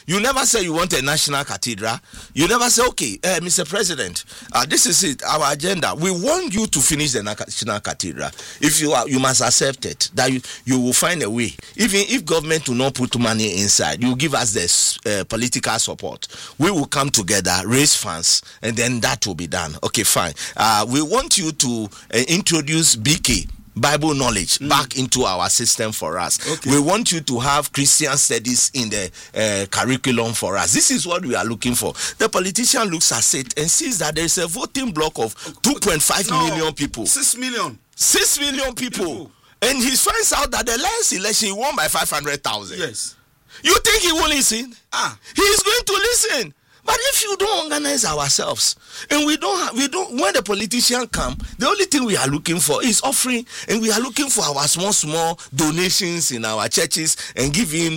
You never say you want a national cathedral. You never say, okay, Mr. President, this is it, our agenda. We want you to finish the national cathedral. If you must accept it, that you will find a way. Even if government will not put money inside, you give us the political support. We will come together, raise funds, and then that will be done. Okay, fine. We want you to introduce BK, Bible knowledge, back into our system for us. Okay. We want you to have Christian studies in the curriculum for us. This is what we are looking for. The politician looks at it and sees that there is a voting block of 2.5 million people. 6 million. 6 million people. And he finds out that the last election he won by 500,000. Yes. You think he will listen? He is going to listen. But if you don't organize ourselves, and we don't, when the politicians come, the only thing we are looking for is offering, and we are looking for our small donations in our churches, and give him,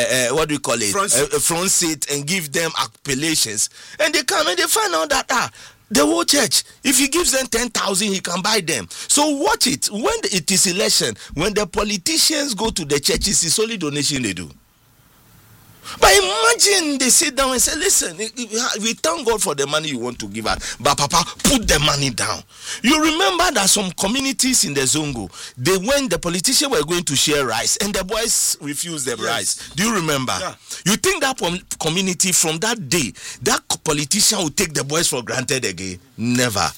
front seat, and give them appellations. And they come and they find out that, the whole church, if he gives them 10,000, he can buy them. So watch it. When it is election, when the politicians go to the churches, it's only donation they do. But imagine they sit down and say, listen, we thank God for the money you want to give us, but Papa, put the money down. You remember that some communities in the Zongo, when the politicians were going to share rice, and the boys refused the rice. Do you remember? Yeah. You think that community, from that day, that politician would take the boys for granted again? Never.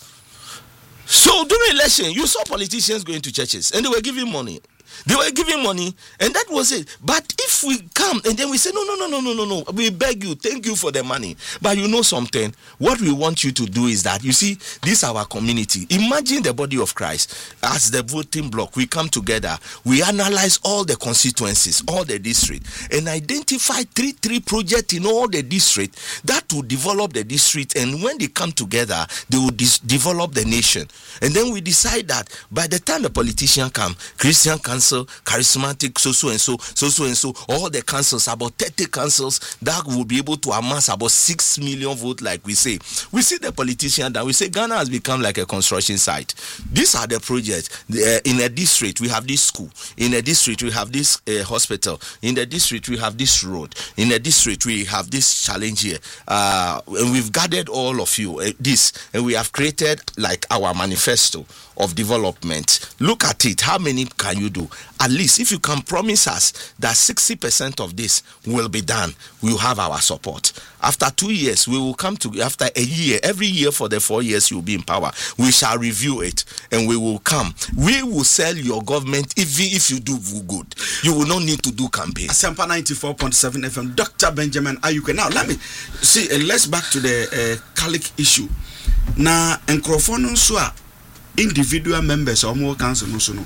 So during election, you saw politicians going to churches, and they were giving money. They were giving money, and that was it. But if we come and then we say, no, we beg you, thank you for the money. But you know something? What we want you to do is that, you see, this is our community. Imagine the body of Christ as the voting block. We come together, we analyze all the constituencies, all the districts, and identify three projects in all the districts that will develop the district. And when they come together, they will develop the nation. And then we decide that by the time the politician come, Christian Council, charismatic, so, all the councils, about 30 councils, that will be able to amass about 6 million votes, like we say. We see the politician that we say Ghana has become like a construction site. These are the projects. In a district, we have this school. In a district, we have this hospital. In the district, we have this road. In a district, we have this challenge here. And we've gathered all of you, and we have created like our manifesto of development. Look at it. How many can you do? At least if you can promise us that 60% of this will be done, we will have our support. After 2 years, we will come to, after a year, every year for the 4 years you will be in power, we shall review it and we will come. We will sell your government even if you do good. You will not need to do campaign. Asempa 94.7 FM, Dr. Benjamin Ayuke. Now, let me see, let's back to the Catholic issue. Now, Nkrofo so individual members of more council no so no.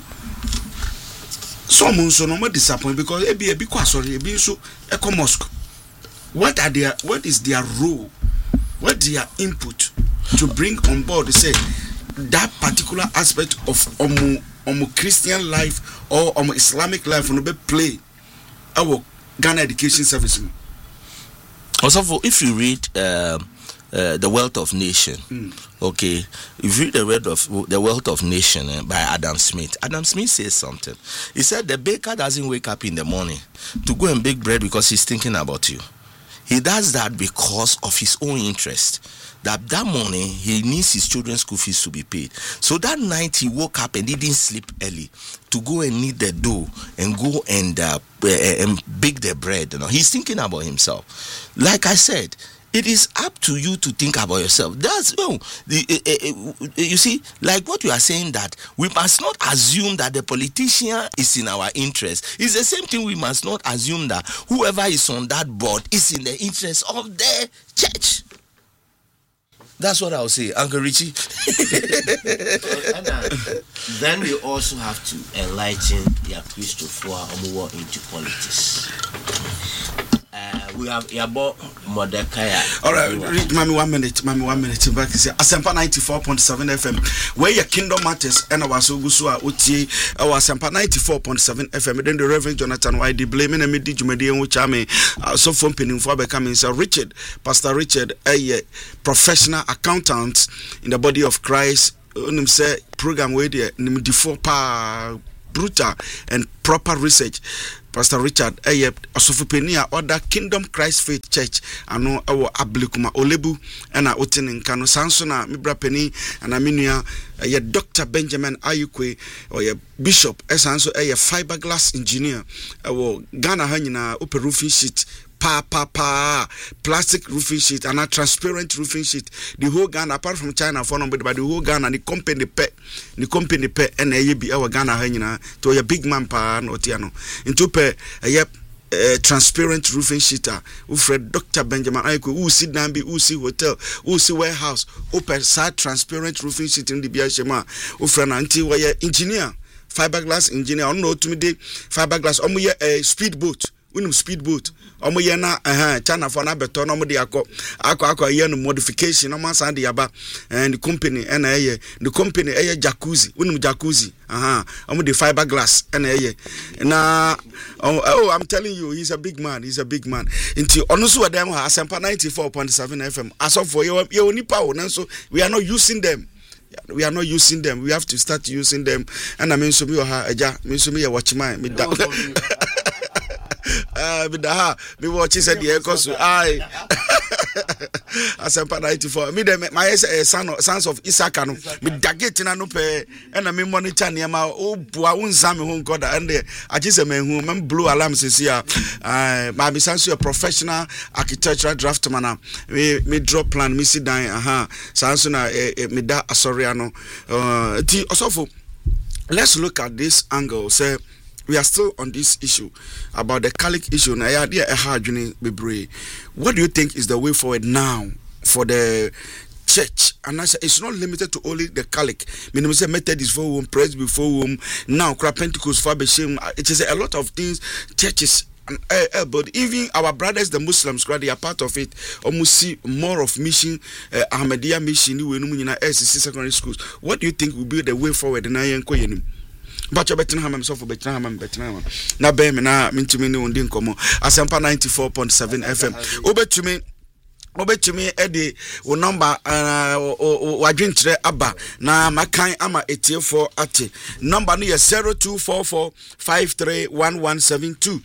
Some no more disappointed because a be quite sorry, be so eco mosque. What is their role? What their input to bring on board, say, that particular aspect of Christian life or Islamic life on the play our Ghana Education Service? Also, if you read The Wealth of Nation, okay, if you read The Wealth of Nation by Adam Smith. Adam Smith says something. He said the baker doesn't wake up in the morning to go and bake bread because he's thinking about you. He does that because of his own interest. That morning he needs his children's school fees to be paid. So that night he woke up and didn't sleep early to go and knead the dough and go and bake the bread. You know, he's thinking about himself. Like I said, it is up to you to think about yourself. That's you see, like what you are saying, that we must not assume that the politician is in our interest. It's the same thing. We must not assume that whoever is on that board is in the interest of the church. That's what I'll say, Uncle Richie. Then we also have to enlighten the Christopher into politics. We have Yabo Mordecai. All right, Mami, 1 minute. Back is Asempa 94.7 FM. Where your kingdom matters, and our Sogusua Uti, our Asempa 94.7 FM. Then the Reverend Jonathan YD blaming a midi Jumedian, which I mean, so from Penin for becoming Sir Richard, Pastor Richard, a professional accountant in the body of Christ. Say program where the 94 brutal and proper research. Pastor Richard Osofopenia order Kingdom Christ Faith Church ano ewo Ablikuma Olebu na otene nka no sanso na mebra pani na menua Dr. Benjamin Ayukwe or Bishop esanso fiberglass engineer ewo Ghana ha nyina open roofing sheet plastic roofing sheet and a transparent roofing sheet. The whole Ghana, apart from China, for number, but the whole Ghana, the company pay, and a be our Ghana hanging to a big man pa no tiano. Into pay transparent roofing sheet. Ufred Dr. Benjamin Ayko, who see Nambi, who see hotel, who see warehouse, open side transparent roofing sheet in the Biashema. Ufred Anti wire engineer, fiberglass engineer, on no to me fiberglass, a speedboat. Speedboat. Na China for na beton no de akọ no modification no man sand yaba and the company the company jacuzzi jacuzzi de fiberglass na I'm telling you he's a big man into ono so dem ha Asempa 94.7 FM as of for you nipa o so we are not using them. We have to start using them. And I mean so me ha eja me so me watch my me da me watch said the echoes I Asempa 94 me dem my sons of Isaac no me dagate na no pe and I me monitor niam o bua unza me ho god and I just me hu me blue alarm says here my be sanso a professional architectural draftsman me draw plan me sit down sanso na me da asoriano ti osofo. Let's look at this angle. Say we are still on this issue about the Catholic issue. What do you think is the way forward now for the church? And I say it's not limited to only the Catholic. Minimum say Methodist for whom, Presby for whom, now Pentecost for Beshim. It is a lot of things. Churches. But even our brothers, the Muslims, they are part of it. Almost see more of mission, Ahmadiyya mission, SCC secondary schools. What do you think will be the way forward in Ayan? But you're better himself for better now bear me na mintimi ni undi nkomo Asempa 94.7 FM Obe to me Eddie o number wadwintre aba na makan ama etiefo ate number no 0244531172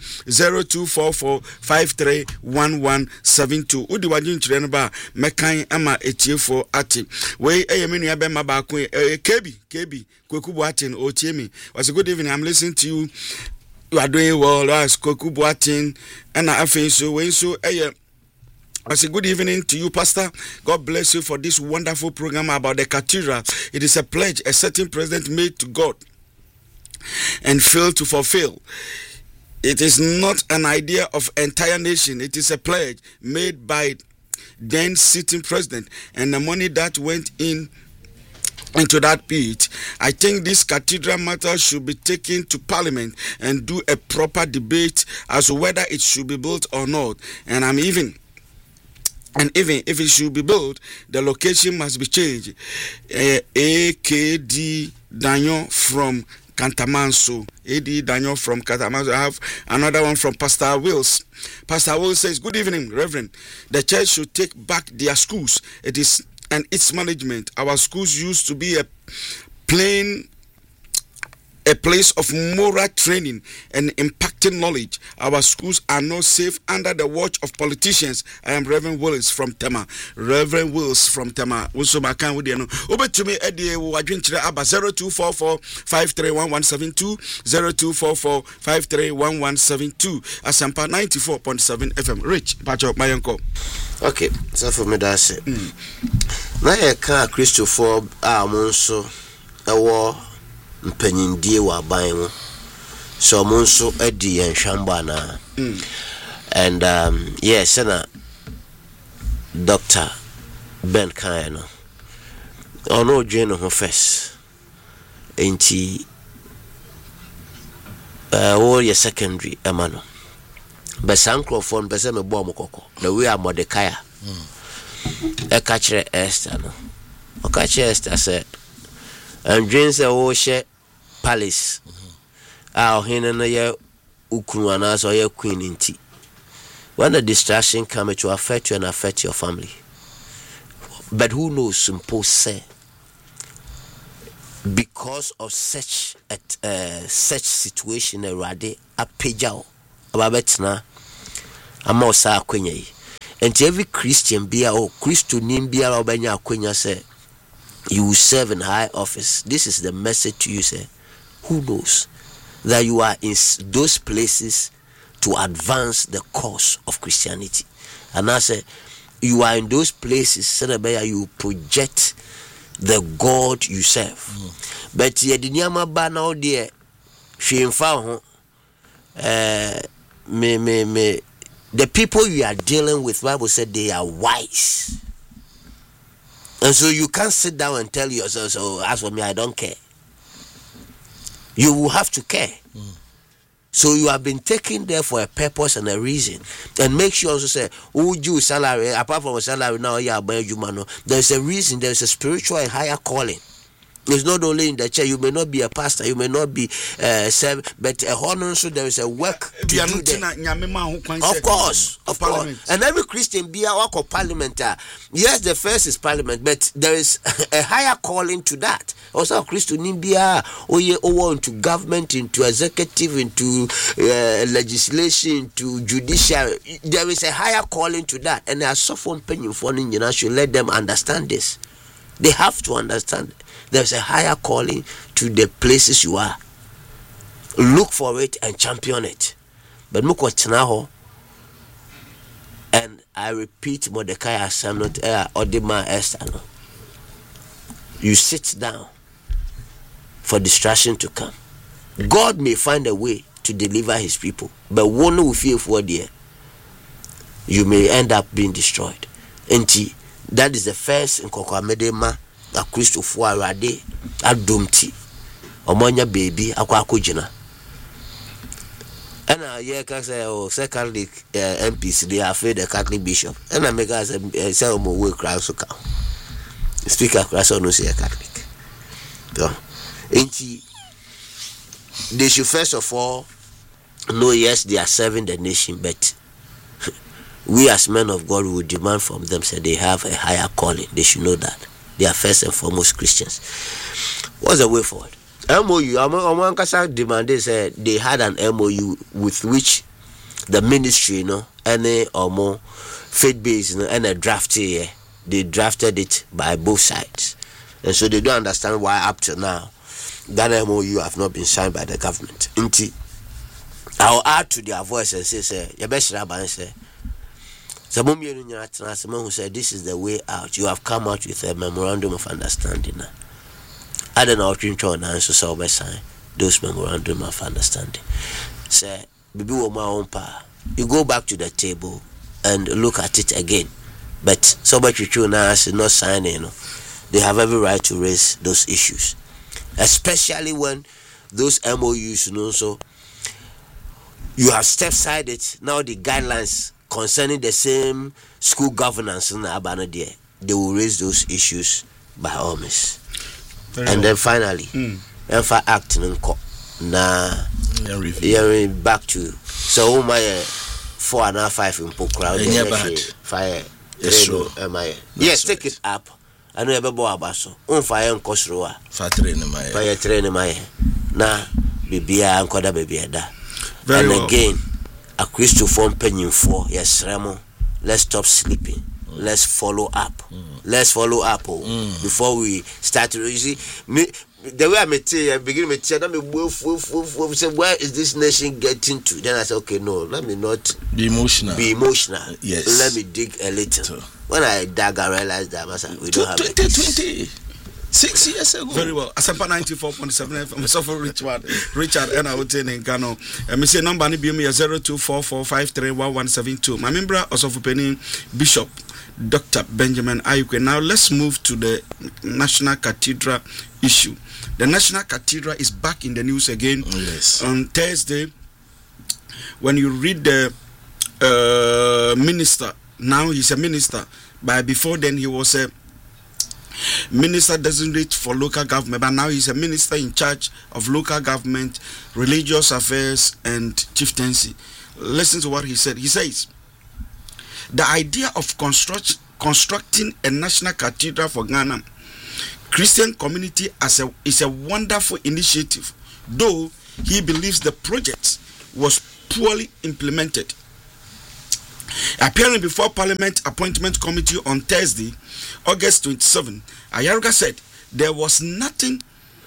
0244531172 udi wadwintre no ba makan ama etiefo ate we eyemenu abe maba ko kebi Kweku Boateng Otiemi. Was a good evening. I'm listening to you. You are doing well. As Kweku Boateng and I feel so when so I say good evening to you, Pastor. God bless you for this wonderful program about the cathedral. It is a pledge a certain president made to God and failed to fulfill. It is not an idea of entire nation. It is a pledge made by then sitting president, and the money that went into that pit. I think this cathedral matter should be taken to Parliament and do a proper debate as to whether it should be built or not. And even if it should be built, the location must be changed. AKD Daniel from Cantamanso. AD Daniel from Cantamanso. I have another one from Pastor Wills. Pastor Wills says, good evening, Reverend. The church should take back their schools. It is and its management. Our schools used to be a place of moral training and impacting knowledge. Our schools are not safe under the watch of politicians. I am Reverend Wills from Tema. Reverend Wills from Tema. Also, my kind with you. Over to me, Eddie, Wadwintre Abba 0244531172 0244531172 Asempa 94.7 FM. Rich, Pacho, my uncle. Okay, so for me that's it. Na ye ka Christopher Amonso ewo mpanyindie wa ban mu so Amonso edi enhwamba na and yes na Dr. Ben Kaino ono dwen ho first enti or your secondary emano but sankrofon pese me bo mokoko the way Mordecai e catch Esther no o catch Esther said and dreams a share palace ah hina na ye ukunu ana so ye queen inti when the distraction come to affect you and affect your family, but who knows suppose say because of such situation a rade apejao ababetna ama osa akwenya yi. And every Christian bia or Christian bia obenya akwenya say you will serve in high office. This is the message to you, say. Who knows that you are in those places to advance the cause of Christianity? And I say you are in those places so that you project the God you serve. But ye dinyama ba na odie hwemfa ho the people you are dealing with, Bible said they are wise. And so you can't sit down and tell yourself, so as for me, I don't care. You will have to care. So you have been taken there for a purpose and a reason. And make sure also say, who you salary, apart from a salary now, there's a reason, there's a spiritual and higher calling. It's not only in the church. You may not be a pastor, you may not be served, but a honor, so there is a work to do there. Of course. And every Christian be a work of parliament. Yes, the first is parliament, but there is a higher calling to that. Also, Christian Nimbia, into government, into executive, into legislation, into judiciary. There is a higher calling to that, and they are suffering pain for you should let them understand this. They have to understand. There's a higher calling to the places you are. Look for it and champion it. But look what now. And I repeat, Mordecai Asamnot Odima Esther. You sit down for distraction to come. God may find a way to deliver his people, but one will fear for dear. You may end up being destroyed. And that is the first in Kokwamedema. A Christopher Rade, a Dumti, Omonya baby, a Kwakujina. And I can say, oh, Catholic MPs, they are afraid the Catholic bishop. And I make us a ceremony will crowd so come. Speaker Crasso no say a Catholic. So, they should first of all know, yes, they are serving the nation, but we as men of God will demand from them, say they have a higher calling. They should know that. They are first and foremost Christians. What's the way forward? MOU, Amankasa demanded, said they had an MOU with which the ministry, any or more faith based, and a draftee, they drafted it by both sides. And so they don't understand why up to now that MOU have not been signed by the government. I'll add to their voice and say, your best rabbi say, someone who said this is the way out. You have come out with a memorandum of understanding. I don't know what you sign those memorandum of understanding. Say, baby, you go back to the table and look at it again. But so much you now is not signing. They have every right to raise those issues, especially when those MOUs, so you have step-sided now the guidelines concerning the same school governance in Abana there. They will raise those issues by all means. And then finally, Enfa Act na back to so my 4.5 in Pokra fire. Yes, take it up. I know about Abaso. Fire and Kosroa. Fire train my na Bibia and Koda Babyada. And again, a Christopher penny for yes, Ramo. Let's stop sleeping. Let's follow up. Let's follow up before we start to see me. The way I begin to tell me, say, where is this nation getting to? Then I said, okay, no, let me not be emotional. Yes. Let me dig a little. When I dug, I realized that we don't have 6 years ago. Very well. Asampa 94.7 FM. Myself Richard and I would say in Ghana. Me say number ni be me 0244531172. My member also for penny Bishop Dr. Benjamin Ayukwe. Now let's move to the National Cathedral issue. The National Cathedral is back in the news again. Yes. On Thursday, when you read the minister, now he's a minister, but before then he was a minister designate for local government, but now he's a minister in charge of local government, religious affairs, and chieftaincy. Listen to what he said. He says, the idea of constructing a national cathedral for Ghana Christian community is a wonderful initiative, though he believes the project was poorly implemented. Appearing before Parliament Appointment Committee on Thursday, August 27, Ayaruga said there was nothing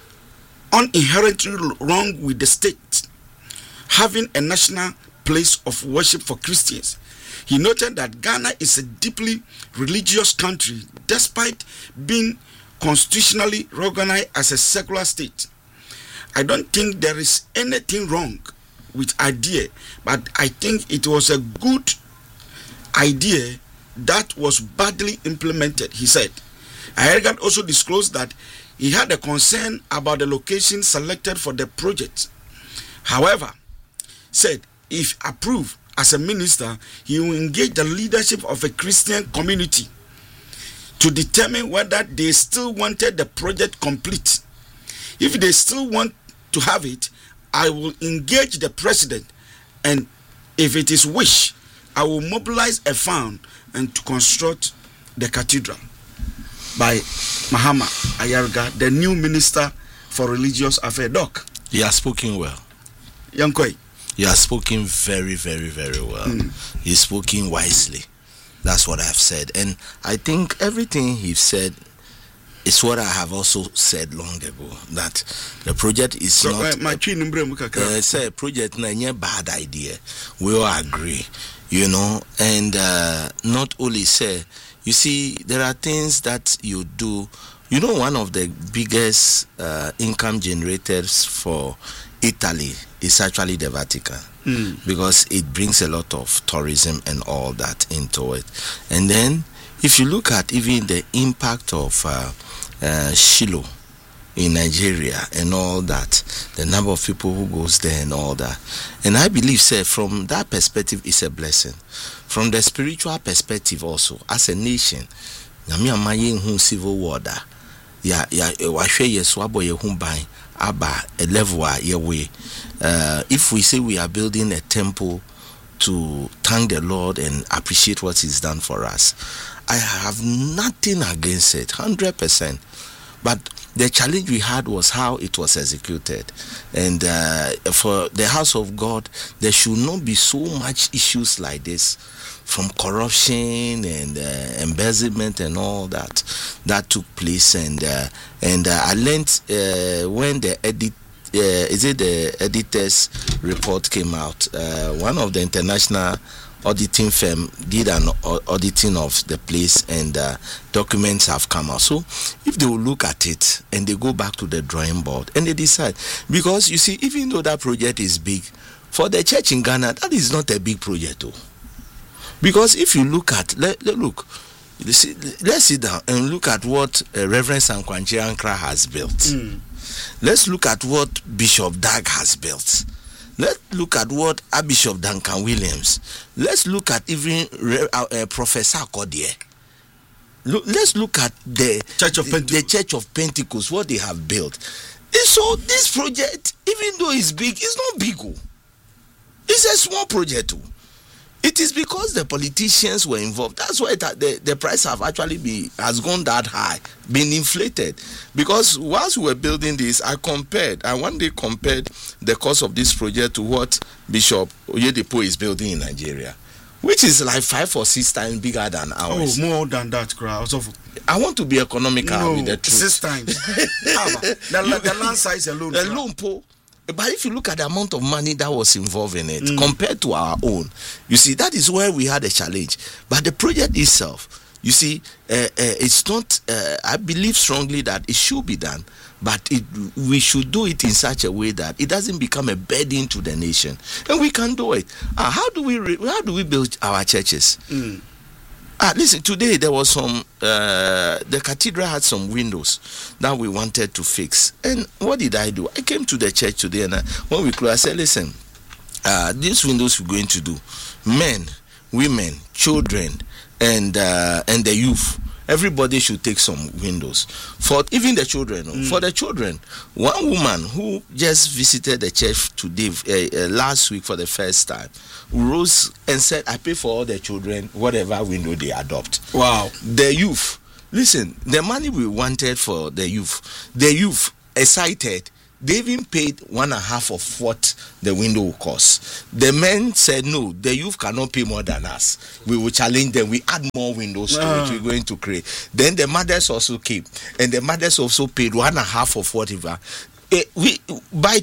inherently wrong with the state having a national place of worship for Christians. He noted that Ghana is a deeply religious country despite being constitutionally recognized as a secular state. I don't think there is anything wrong with idea, but I think it was a good idea that was badly implemented, he said. Ayaruga also disclosed that he had a concern about the location selected for the project. However, said if approved as a minister, he will engage the leadership of a Christian community to determine whether they still wanted the project complete. If they still want to have it, I will engage the president, and if it is wish, I will mobilize a fund and to construct the cathedral. By Mahama Ayaruga, the new minister for religious affairs. Doc, he has spoken well. Yankoi, he has spoken very, very, very well. He's spoken wisely. That's what I have said, and I think everything he said is what I have also said long ago, that the project is not say project na bad idea. We all agree, and not only say, you see, there are things that you do. One of the biggest income generators for Italy is actually the Vatican, because it brings a lot of tourism and all that into it. And then if you look at even the impact of Shiloh in Nigeria and all that, the number of people who goes there and all that, and I believe, say, from that perspective, it's a blessing. From the spiritual perspective also, as a nation, civil war if we say we are building a temple to thank the Lord and appreciate what He's done for us, I have nothing against it, 100%. But the challenge we had was how it was executed. And for the house of God, there should not be so much issues like this, from corruption and embezzlement and all that took place. And I learned when the editor's report came out, one of the international auditing firm did an auditing of the place, and documents have come out. So if they will look at it and they go back to the drawing board and they decide, because you see, even though that project is big, for the church in Ghana, that is not a big project though. Because if you look at, let's sit down and look at what Reverend Sankwanche Ankra has built. Let's look at what Bishop Dag has built. Let's look at what Archbishop Duncan Williams. Let's look at even Professor Kodie. Let's look at the Church of Pentecost, what they have built. And so this project, even though it's big, it's not big. It's a small project. It is because the politicians were involved. That's why the price has gone that high, been inflated. Because whilst we were building this, I one day compared the cost of this project to what Bishop Oyedepo is building in Nigeria, which is like 5 or 6 times bigger than ours. Oh, more than that, crowd. I want to be economical with the truth. 6 times. the land size alone. But if you look at the amount of money that was involved in it compared to our own, you see, that is where we had a challenge. But the project itself, you see, it's not, I believe strongly that it should be done, but we should do it in such a way that it doesn't become a burden to the nation. And we can do it. How do we build our churches? Listen, today there was some, the cathedral had some windows that we wanted to fix. And what did I do? I came to the church today, and when we closed, I said, listen, these windows we're going to do, men, women, children, and the youth, everybody should take some windows. For even the children, for the children, one woman who just visited the church today, last week for the first time, rose and said, I pay for all the children whatever window they adopt. Wow. The youth, listen, the money we wanted for the youth excited, They even paid 1.5 of what the window will cost. The men said, no, the youth cannot pay more than us. We will challenge them. We add more windows to it. We're going to create. Then the mothers also came, and the mothers also paid 1.5 of whatever. We by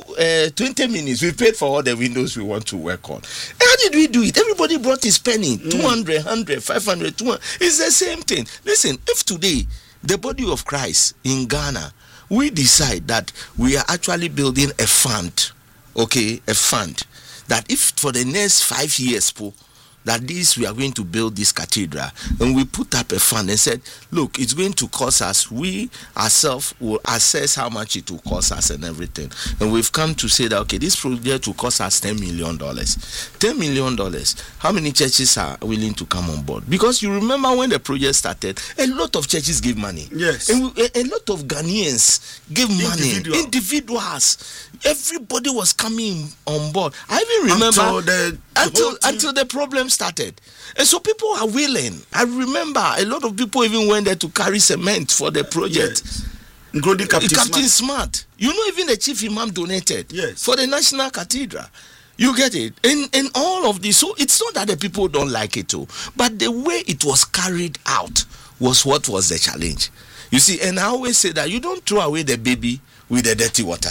20 minutes we paid for all the windows we want to work on. How did we do it? Everybody brought his penny, 200, 100, 500, 200. It's the same thing. Listen, if today the body of Christ in Ghana, we decide that we are actually building a fund, okay, a fund that if for the next 5 years, that we are going to build this cathedral, and we put up a fund and said, look, it's going to cost us, we ourselves will assess how much it will cost us and everything, and we've come to say that, okay, this project will cost us $10 million. $10 million. How many churches are willing to come on board? Because you remember when the project started, a lot of churches gave money. Yes. And a lot of Ghanaians gave money. Individuals. Everybody was coming on board. I even remember until the problem started. And so people are willing. I remember a lot of people even went there to carry cement for the project. Yes. Including Captain Smart. You know, even the chief imam donated for the National Cathedral. You get it? And all of this. So it's not that the people don't like it too, but the way it was carried out was what was the challenge. You see, and I always say that you don't throw away the baby with the dirty water.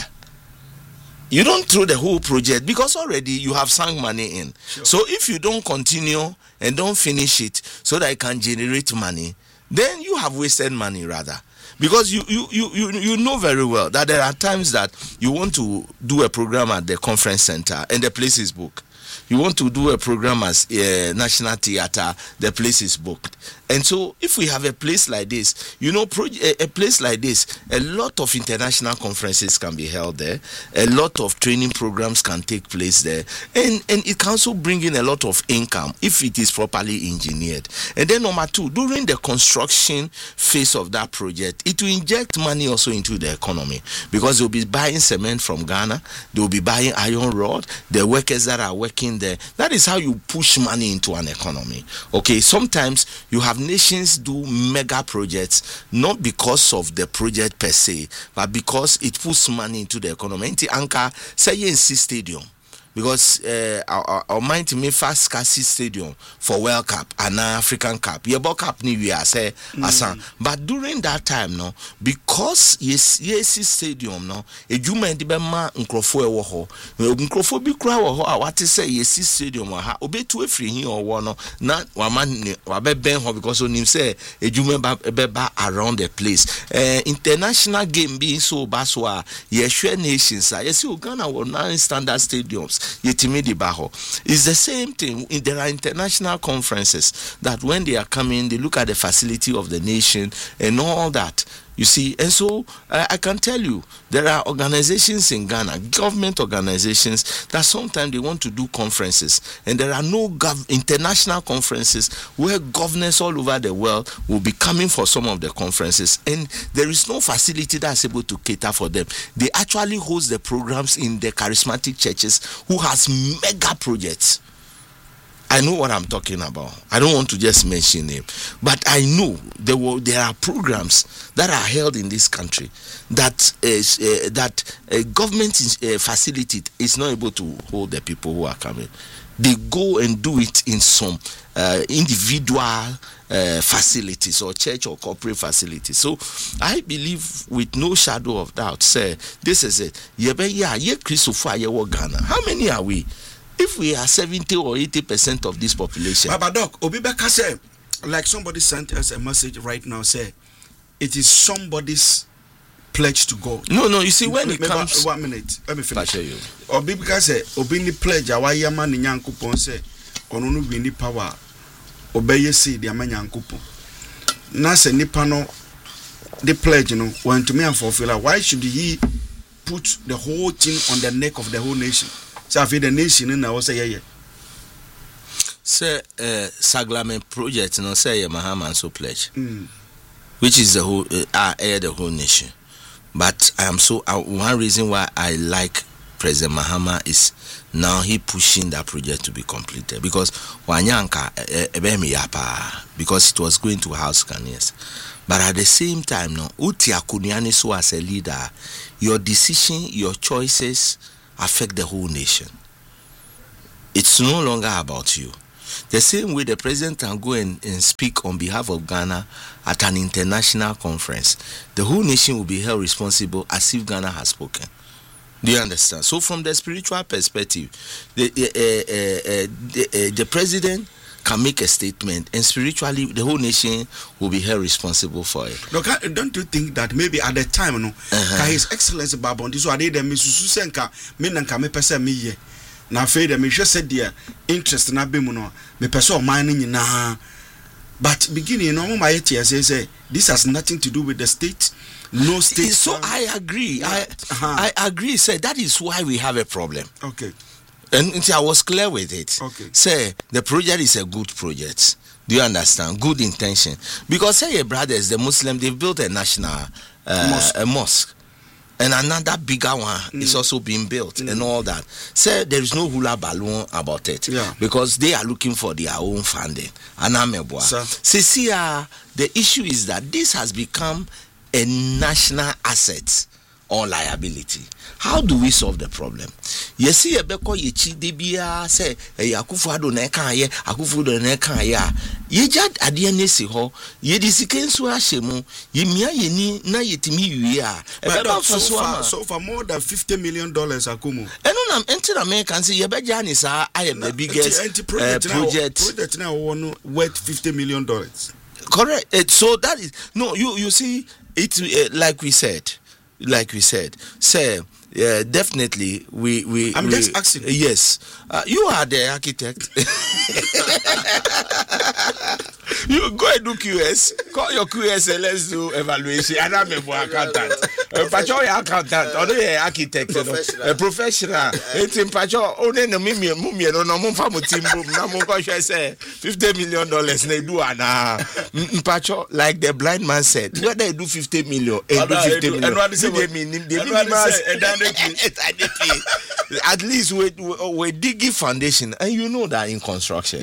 You don't throw the whole project because already you have sunk money in. Sure. So if you don't continue and don't finish it so that it can generate money, then you have wasted money rather. Because you know very well that there are times that you want to do a program at the conference center and the place is booked. You want to do a program as National Theatre, the place is booked. And so if we have a place like this, you know, a place like this, a lot of international conferences can be held there. A lot of training programs can take place there. And it can also bring in a lot of income if it is properly engineered. And then number two, during the construction phase of that project, it will inject money also into the economy. Because they'll be buying cement from Ghana. They'll be buying iron rod. The workers that are working there. That is how you push money into an economy. Okay, sometimes you have nations do mega projects not because of the project per se, but because it puts money into the economy. Inti anka say NC Stadium, because our mind to me fast Kasi Stadium for World Cup and African Cup. Yebo Cup ni we are say asan. But during that time no, because yes stadium no, ejuma ndi be ma nkrofo ewo ho. Nkrofo bi kura wo ho a wate say yes stadium ha obetu afiri hin owo no na wabeben ho because onim say ejuma ba around the place. International game being so baswa yehwe nations yes Ghana were 9 standard stadiums. It's the same thing. There are international conferences that when they are coming, they look at the facility of the nation and all that. You see, and so I can tell you, there are organizations in Ghana, government organizations, that sometimes they want to do conferences, and there are no international conferences where governors all over the world will be coming for some of the conferences, and there is no facility that's able to cater for them. They actually host the programs in the charismatic churches who has mega projects. I know what I'm talking about. I don't want to just mention them, but I know there are programs that are held in this country that government facility is not able to hold the people who are coming. They go and do it in some individual facilities or church or corporate facilities. So I believe with no shadow of doubt, say this is it. How many are we? If we are 70 or 80% of this population. Baba Doc, Obibeka said, like somebody sent us a message right now, say, it is somebody's pledge to God. No, you see, when it comes... 1 minute, let me finish. You. Obibeka said, Obini pledge, awayama ni nyankupon say, onunu bini power, obeye si di ama nyankupon. Na se nipano, the pledge, you know, want to me and fulfill. Why should he put the whole thing on the neck of the whole nation? So I feel the nation in our say yeah. Say Saglamen project, no say Mahama so pledge, which is the whole the whole nation. But I am so one reason why I like President Mahama is now he pushing that project to be completed because Wanyanka ebemi yapa because it was going to house Ghanaians. But at the same time, no, Uti Akuniani so as a leader, your decision, your choices affect the whole nation. It's no longer about you. The same way the president can go and speak on behalf of Ghana at an international conference, the whole nation will be held responsible as if Ghana has spoken. Do you understand? So from the spiritual perspective, the president can make a statement, and spiritually the whole nation will be held responsible for it. Look, don't you think that maybe at the time, no, His Excellency Babondi, so I did the Mrs. Senka, Minanka, me pesa me ye. Na afraid me just said their interest na be mu no me person mining na, but beginning no my say this has nothing to do with the state. No state. So I agree. Yeah. I agree. Say that is why we have a problem. Okay. And I was clear with it. Okay. Say the project is a good project. Do you understand? Good intention. Because say your brothers, the Muslim, they've built a national a mosque. And another bigger one is also being built and all that. Say there is no hula balloon about it. Yeah. Because they are looking for their own funding. Anamebwa. See, the issue is that this has become a national asset or liability. How do we solve the problem? You see, Beko Yichi Debia say, Yakufuado Nekaya, Akufudo Nekaya, Yejad Adianesi ho, Yedisikensu Ashemu, Yimia Yeni, na Yetimi ya. So for more than $50 million, Akumu. And I'm entering American say, Yabajan I am the biggest project now worth $50 million. Correct. So that is no, you see, it's like we said, say. Definitely, I'm just asking. Yes, you are the architect. You go and do QS. Call your QS and let's do evaluation. And I'm a accountant. Pacho accountant, or the architect, a professional. It's in Pacho. Only no mummy no mumfamu timbu. No mumko say $50 million. They do ana. Pacho, like the blind man said, whether they do 50 million, they do 50 million. At least we digging foundation, and you know that in construction,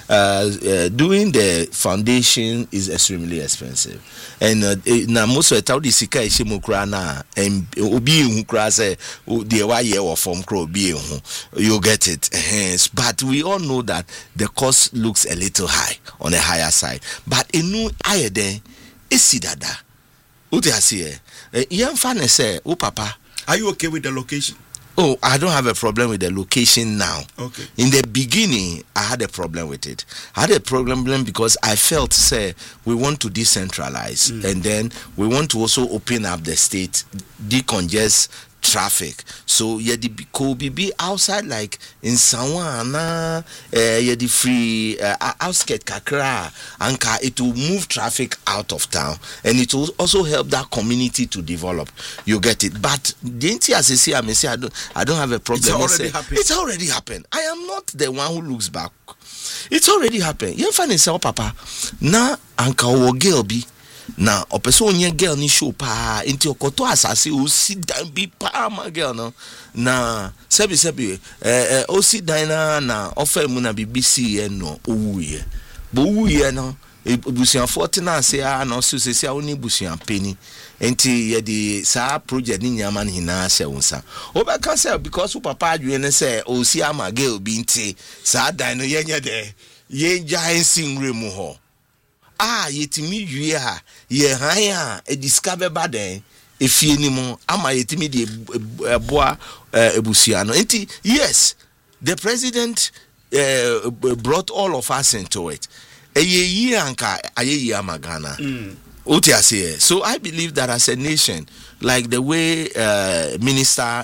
doing the foundation is extremely expensive. And now most of the time, the sika is mukrana and obi mukra say the way or from crow be you get it. But we all know that the cost looks a little high on the higher side. But inu ayede esidada. Uti asiye. Yan fane say, "Oh papa, are you okay with the location?" Oh, I don't have a problem with the location now. Okay. In the beginning, I had a problem with it. I had a problem because I felt, say, we want to decentralize, and then we want to also open up the state, decongest traffic. So could be outside, like in Sawana, the free outskirt Kakra, and it will move traffic out of town, and it will also help that community to develop. You get it? But didn't I say I don't have a problem. It's already happened. I am not the one who looks back. It's already happened. You find yourself, Papa. Na anka girl be. Na opeso onye girl ni show pa inti okoto asase o sit down bi pa ma girl no na sebi o sit down na offer mu na BBC no owuye bo owuye no ebusian 40 na se a na so se oni busian peni enti ye di sa project ni nyama ni na se wonsa o be kan say because papa adwene say o si ama girl bi nti sa dan no yenye de ye giant remu ho yetimi wie ha ye han a discover baden efie ni mo ama yetimi de boa ebusia no enti yes the president brought all of us into it eyeyi anka ayeyi amagana otiase. So I believe that as a nation, like the way Minister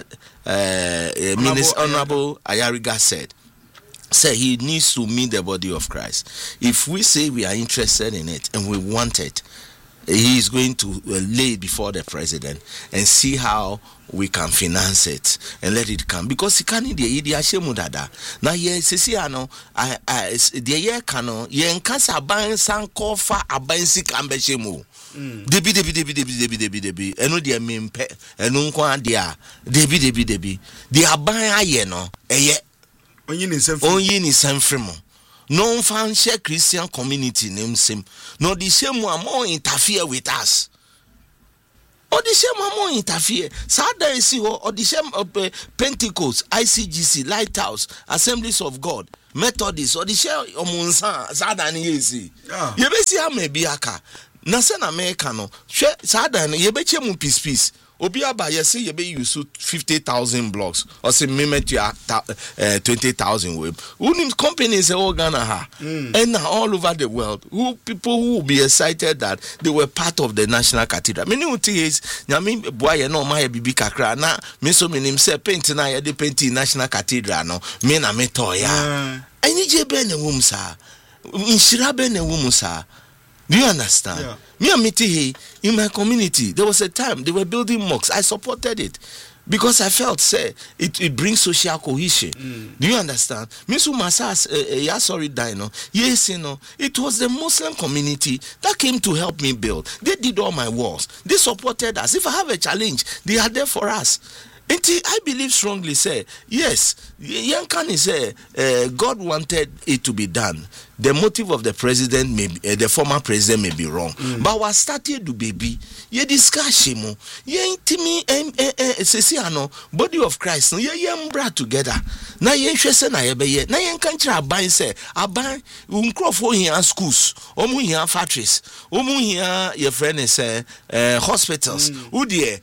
Honorable Ayariga said he needs to meet the body of Christ. If we say we are interested in it and we want it, he is going to lay it before the president and see how we can finance it and let it come, because he can't the idea shemudada now yes ano the year cano yen kasa ban san kofa abansi kambe shemu debi eno de mempe eno nkwa dia debi the aban aye no eye onyi ni sanfremo no fan share Christian community name same. No the same one more interfere with us. Or the same one more interfere. Sada is or the same Pentecost, ICGC, Lighthouse, Assemblies of God, Methodist, or the share omunsa Sada ni yesi. Yebesi ha mebiaka. Na se na America no. Sada ni yebeche mu peace. Obiaba yesi yebe use 50,000 blocks or say meme to 20,000 web. Who companies all Ghana ha and all over the world. Who people who will be excited that they were part of the National Cathedral. Many is nyami boy no my bibi kakra na me so menim say paint na ye de paint National Cathedral no me na me to ya. Ani je be na wum sa. Inshira be na wum sa. Do you understand? Yeah. Me and Miti in my community, there was a time they were building mosques. I supported it because I felt say it brings social cohesion. Do you understand? Misu Masas sorry dino. Yes, you know, it was the Muslim community that came to help me build. They did all my walls. They supported us. If I have a challenge, they are there for us. And I believe strongly, say, yes, Yankani say God wanted it to be done. The motive of the president may be, the former president may be wrong. But what started to baby, ye discuss him, ye intimi sesiano body of Christ, ye brought together. Na ye shese na ye be ye, na ye country aban say, aban uncrofo here schools, omu here factories, omu here your friend is hospitals, udie.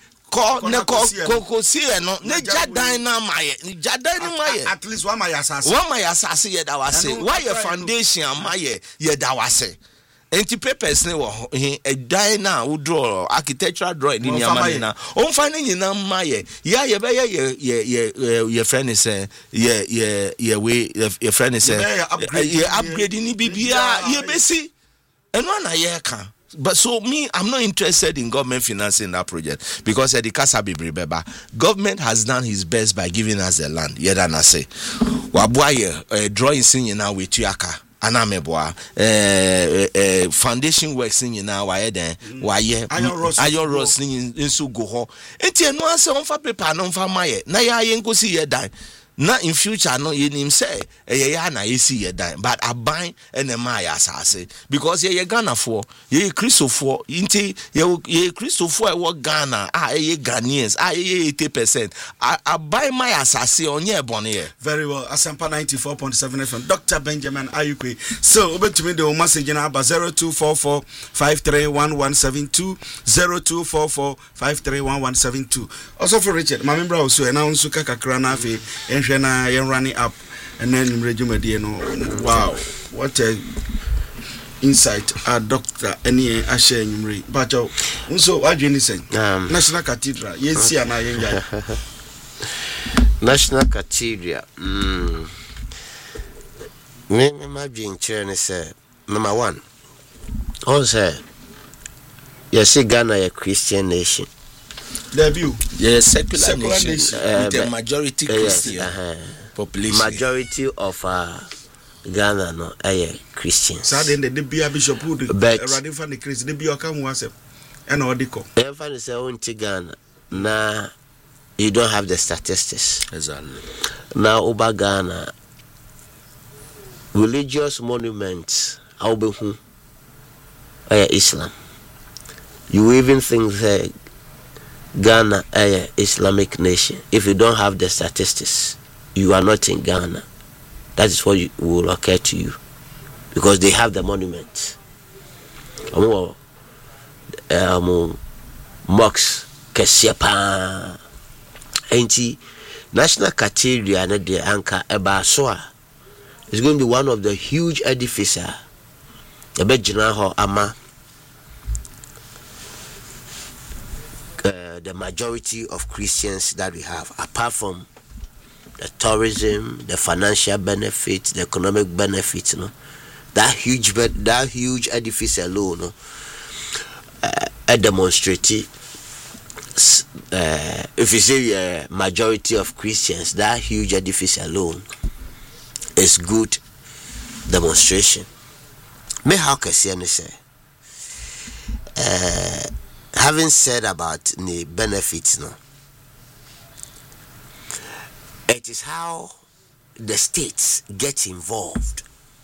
No ne jadan na maye ni jadan ni maye at least one my asase ye da wase why your foundation maye ye da wase enti papers ne wo e dan na wo draw architectural drawing ni amane na o mfa ne nyina maye ya ye be ye friend is ye we your friend is ye upgrade ni bibia ye besi eno na ye kan. But so me, I'm not interested in government financing that project because the Kasabi Beba government has done his best by giving us the land. Yet I say, wabuaye drawing singing now with Tuaka. Anameboa foundation works in now why then why ayo rosling in so go ho enti no ase on fa paper no fa maye na ya yenko si ye dan na in future no yenim say ya na yesi ye dan but aban ene ma ya asase because ye Ghana for ye Christopher inti ye Christopher e wo Ghana ye Ghanaians ye 80% aban ma ya asase onye ebone ye. Very well. Asampa 94.7 FM. Dr. Benjamin Ayukwe. So obetumi de o message na aba 0244531172 0244531172. Also for Richard my member also announce kakra na afi na yen running up and then rejume no. Wow, what a insight Dr. Eni Ashe Nyumri but so adwene sen National Cathedral yensi ana yenga National Cathedral me imagine chene say number 1 also yes Ghana a Christian nation. The view, secular nation with a majority Christian population. Majority of Ghana no Christians. So then the bishop who running for the Christian, the bishop come was and odiko. Everyone is own to Ghana. Now you don't have the statistics. Exactly. Now over Ghana, religious monuments, Aubehu, Islam. You even think that Ghana is Islamic nation. If you don't have the statistics, you are not in Ghana. That is what will occur to you, because they have the monuments. Mosques, Kesiepa, Enti, National Cathedral, and the Anka Ebasoa is going to be one of the huge edifices. Ebejinaho Ama. The majority of Christians that we have, apart from the tourism, the financial benefits, the economic benefits, that huge edifice alone, a demonstrative. If you say majority of Christians, that huge edifice alone is good demonstration. Me how can say? Having said about the benefits, it is how the states get involved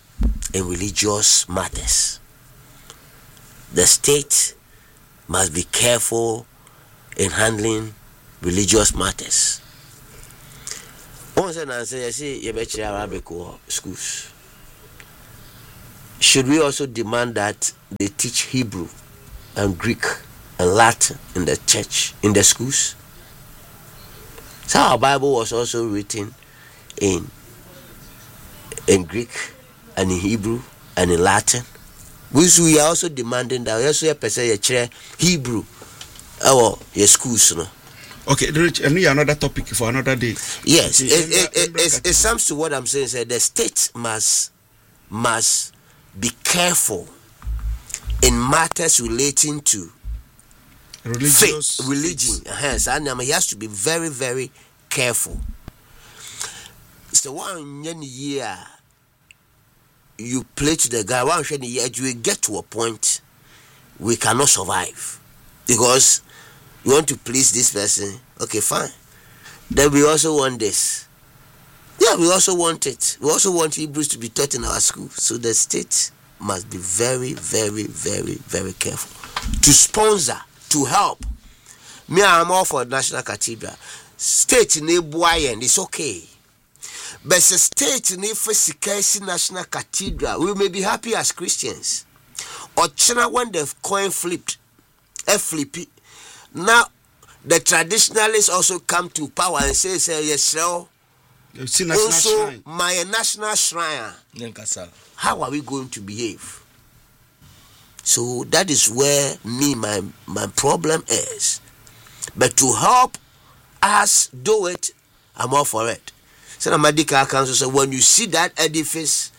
in religious matters. The state must be careful in handling religious matters. Once I say Arabic schools. Should we also demand that they teach Hebrew and Greek and Latin in the church, in the schools? So our Bible was also written in Greek and in Hebrew and in Latin. We are also demanding that we also person Hebrew our schools. No? Okay, another topic for another day. Yes, it sums to what I'm saying. The state must be careful in matters relating to faith, religion. Hence, he has to be very, very careful. So 1 year you play to the guy, 1 year you get to a point we cannot survive because you want to please this person. Okay, fine. Then we also want this. Yeah, we also want it. We also want Hebrews to be taught in our school. So the state must be very, very, very, very careful to sponsor, to help. Me, I'm all for National Cathedral. State in Ebuayen, it's okay. But the state in Efesikaisi National Cathedral, we may be happy as Christians. Or China, when the coin flipped, flippy. Now, the traditionalists also come to power and say yes, sir. Also, my national shrine. How are we going to behave? So that is where my problem is. But to help us do it, I'm all for it. So the medical council said, when you see that edifice,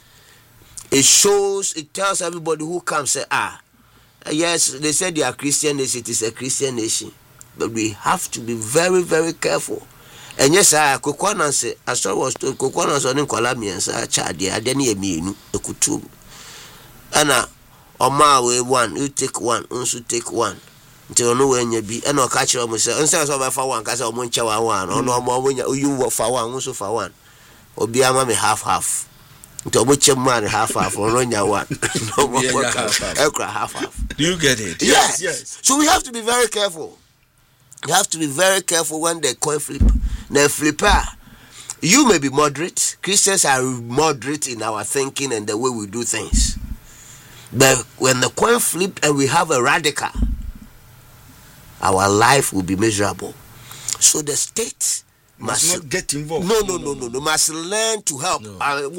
it tells everybody who comes, say, yes, they said they are Christian nation, it is a Christian nation. But we have to be very, very careful. And yes, Kokwana say, as I was told, Kokwana was on Colamians, Chadi, I didn't hear me, Kutu. And Oma way one, you take one, also take one. Until no when you be, and I'll catch you almost. Instead of for one, because I'm one, or no more when you work for one, also for one. Or be a mammy half. To which a man half, or run your one. No more half. Do you get it? Yes. So we have to be very careful. You have to be very careful when they coin flip. The flipper, you may be moderate. Christians are moderate in our thinking and the way we do things. But when the coin flipped and we have a radical, our life will be miserable. So the state must not get involved. No. Must learn to help. Let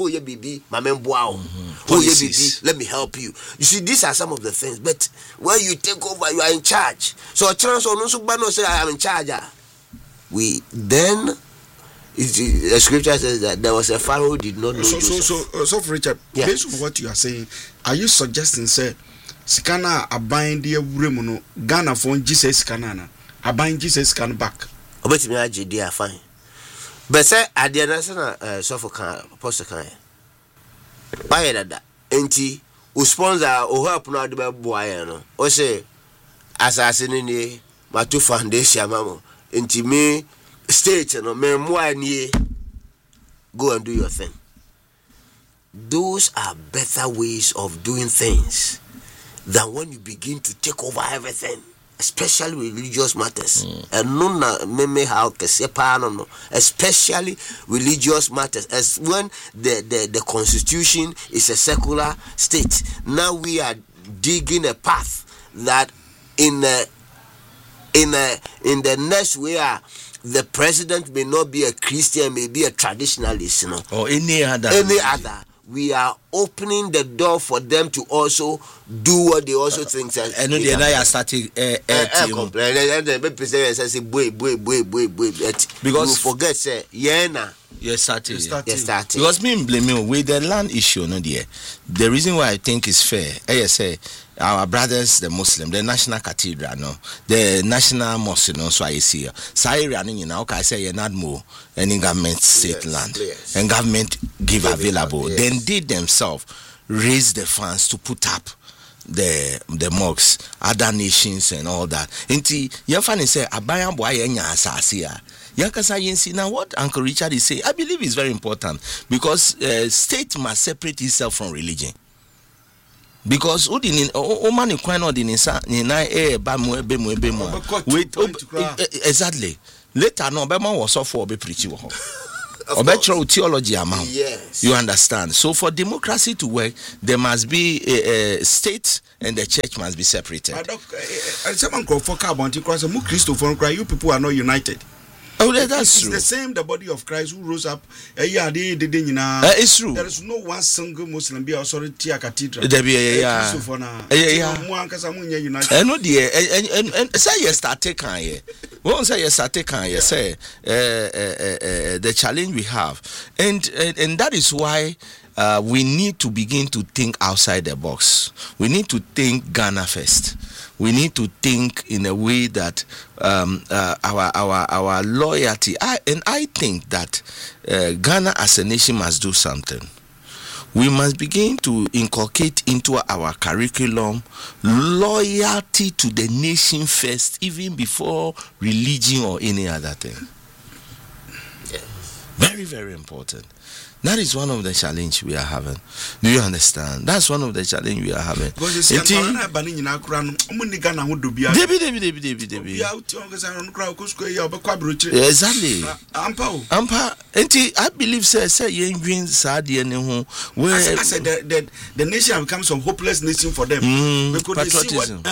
me help you. You see, these are some of the things. But when you take over, you are in charge. So a chance on no say I am in charge. The scripture says that there was a Pharaoh who did not know. So Richard, based on what you are saying, are you suggesting say Sikana abind the Remuno Ghana for Jesus Canana? Abind Jesus can back. But me are fine. But say at the national apostle can buy that enti who sponsor or help now the boy no or say assassin ni matu foundation mamo enti me state no me moani go and do your thing. Those are better ways of doing things than when you begin to take over everything, especially religious matters. And especially religious matters, as when the constitution is a secular state. Now we are digging a path that in the next where the president may not be a Christian, may be a traditionalist, or any other. We are opening the door for them to also do what they also think. And they are starting because you forget say you're starting. Because me blame you with the land issue, no dear. The reason why I think it's fair, I say our brothers, the Muslim, the National Cathedral, no, the National Mosque, no, so I see. Say running, you know, I say you're not more any government state land, and government give available. Then they themselves raise the funds to put up the mosques, other nations and all that. Inti your funny say abaya boy enya asasia. Yakasa yensi. Now what Uncle Richard is saying, I believe is very important because state must separate itself from religion. because money quite not in wait exactly. Later no Bema was off for be preaching. Or theology amount. Yes. You understand? So for democracy to work, there must be a state and the church must be separated. Someone called for carbon because you people are not united. Oh, that's it's true. The same, the body of Christ who rose up. It's true. There is no one single Muslim be authority a cathedral. There be yeah. I know and say yes start taking here. Won't say yes start taking here. Say the challenge we have, and that is why. We need to begin to think outside the box. We need to think Ghana first. We need to think in a way that our loyalty. I think that Ghana as a nation must do something. We must begin to inculcate into our curriculum loyalty to the nation first, even before religion or any other thing. Very, very important. That is one of the challenge we are having. Do you understand? That's one of the challenge we are having. Exactly. I believe the nation becomes some hopeless nation for them. Patriotism.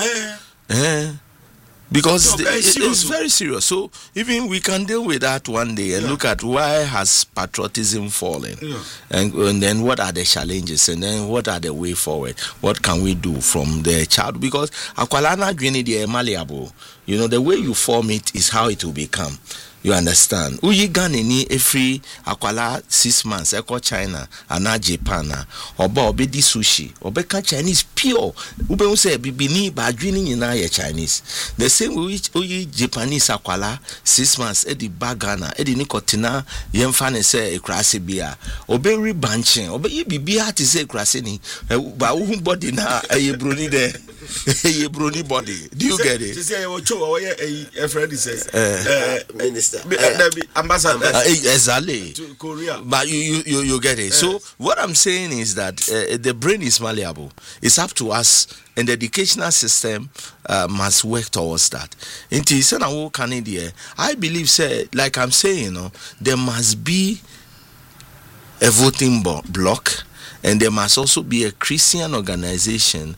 Because it's very serious. So even we can deal with that one day and look at why has patriotism fallen, and then what are the challenges, and then what are the way forward. What can we do from the child? Because akwalana dwini de malleable. You know, the way you form it is how it will become. You understand? Uyi Ghana ni every akwala 6 months eko China ana Japan oba obedi sushi obeka Chinese pure ube unse bibini ba adwini nyina ye Chinese. The same uyi Japanese akwala 6 months edi ba Ghana edi ni kotina yemfa ne se ekrase bia obe rebanching obe yi bibia ti se ekrase ni ba wo body na eye broni de eye broni body. Do you get it? Say o cho a friend says minister ambassador exactly to Korea. But you get it. So what I'm saying is that the brain is malleable. It's up to us, and the educational system must work towards that. I believe, like I'm saying, there must be a voting block, and there must also be a Christian organization.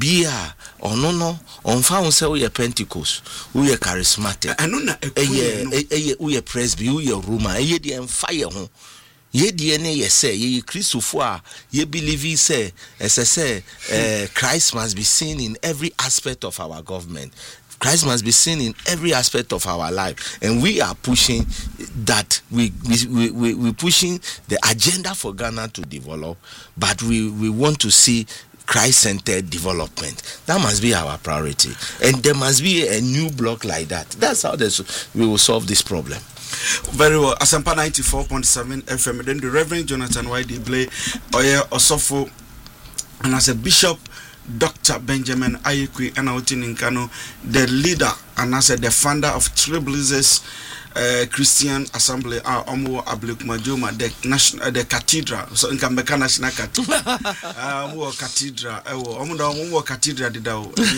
On found say we are Pentecost, we are charismatic. We are Presby, we are Roma, ye and fire home. Ye DNA, ye say, ye Christopher, ye believe ye say, as I say, Christ must be seen in every aspect of our government. Christ must be seen in every aspect of our life, and we are pushing that. We pushing the agenda for Ghana to develop, but we want to see Christ-centered development. That must be our priority, and there must be a new block like that. That's how we will solve this problem. Very well. Asampa 94.7 FM. Then the Reverend Jonathan Y.D. Blay, Oye Osofo, and as a bishop, Dr. Benjamin Ayekwe Anautin Nkano, the leader and as the founder of Trailblazers Christian Assembly, Omo Ablekuma the national, the cathedral. So in Kambeka National Cathedral, cathedral. Omo cathedral did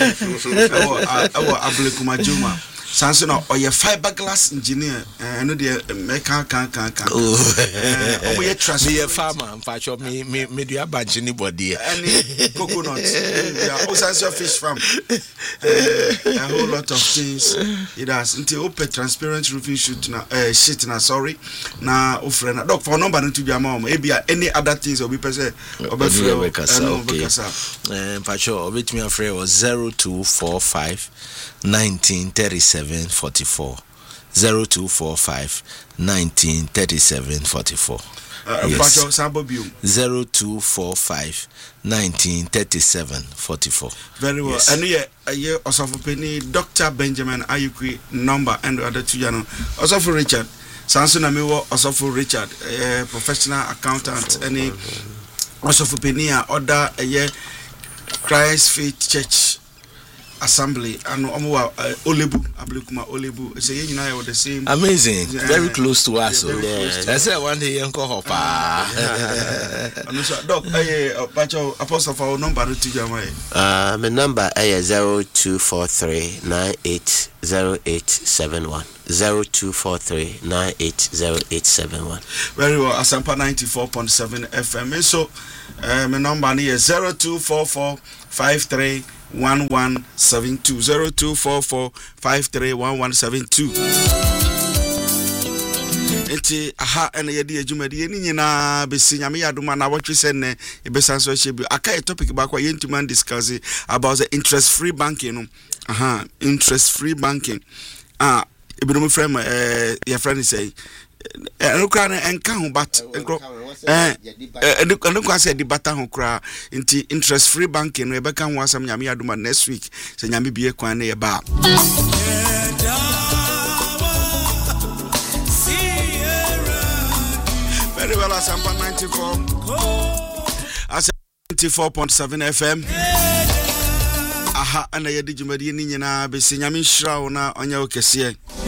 Ablekuma Juma. Sanson or your fiberglass engineer, and the Meka can. Oh, you trust me, a farmer, and patch of me, media bunch anybody. Any coconuts, also fish farm. A whole lot of things. It has until open transparent roofing sheet now, sorry. Now, offering a dog for number to be a mom, maybe any other things will be present. Pacho, which me afraid was 0245 1937 44 0245 1937 44 0245 1937 44. Very well. Yes. And yeah, also for Penny, Dr. Benjamin Ayekwe number and other two jano. Also for Richard Sanson Amiwo, also for Richard, professional accountant. Any also for Penny, other Christ Faith Church. assembly and Olebu Ablukuma Olebu say you know the same amazing very close to us. Yeah, I said one day uncle Hopper doc Pacho apostle for number to Jamai. My number is 0243980871. 0243980871. Very well, Asampa 94.7 FM. So my number is 0244531172. 0244531172. Enti aha ene yedi adwumadi ni nyina besi nyame yadoma na wotwe sene ebesanso hyebi aka a topic ba kwa yentuman discuss about the interest free banking no. Interest free banking. Ebinom frame your friend say enukra na enka ho bat enukra say di bata ho kra nti interest free banking no ebeka ho asam nyame yadoma next week se nyame bie kwan na ye ba. Very well, Asampa 94.7 FM. Aha, and I did you made any na be singing shroud na on your case.